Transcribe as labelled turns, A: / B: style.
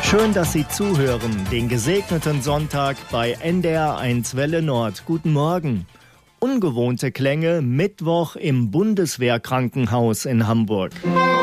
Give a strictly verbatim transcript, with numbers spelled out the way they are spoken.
A: Schön, dass Sie zuhören, den gesegneten Sonntag bei N D R eins Welle Nord. Guten Morgen. Ungewohnte Klänge, Mittwoch im Bundeswehrkrankenhaus in Hamburg.